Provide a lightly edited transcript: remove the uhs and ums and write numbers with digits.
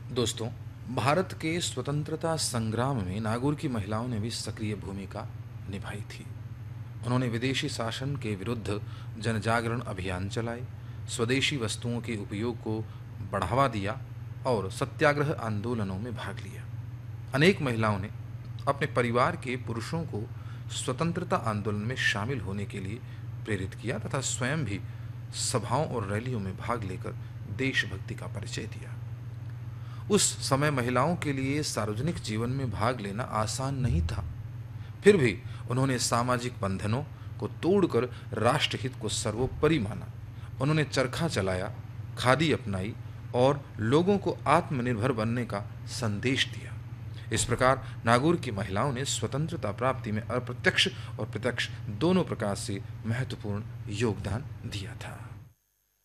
दोस्तों, भारत के स्वतंत्रता संग्राम में नागौर की महिलाओं ने भी सक्रिय भूमिका निभाई थी। उन्होंने विदेशी शासन के विरुद्ध जनजागरण अभियान चलाए, स्वदेशी वस्तुओं के उपयोग को बढ़ावा दिया और सत्याग्रह आंदोलनों में भाग लिया। अनेक महिलाओं ने अपने परिवार के पुरुषों को स्वतंत्रता आंदोलन में शामिल होने के लिए प्रेरित किया तथा स्वयं भी सभाओं और रैलियों में भाग लेकर देशभक्ति का परिचय दिया। उस समय महिलाओं के लिए सार्वजनिक जीवन में भाग लेना आसान नहीं था। फिर भी उन्होंने सामाजिक बंधनों को तोड़कर राष्ट्रहित को सर्वोपरि माना। उन्होंने चरखा चलाया, खादी अपनाई और लोगों को आत्मनिर्भर बनने का संदेश दिया। इस प्रकार नागौर की महिलाओं ने स्वतंत्रता प्राप्ति में अप्रत्यक्ष और प्रत्यक्ष दोनों प्रकार से महत्वपूर्ण योगदान दिया था।